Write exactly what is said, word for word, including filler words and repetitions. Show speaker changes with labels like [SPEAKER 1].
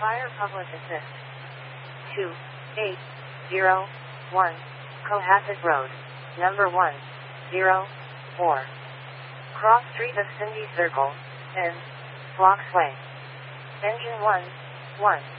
[SPEAKER 1] Fire Public Assist. two eight zero one Cohasset Road, number one zero four. Cross Street of Cindy Circle, and Flocks Way. Engine one one.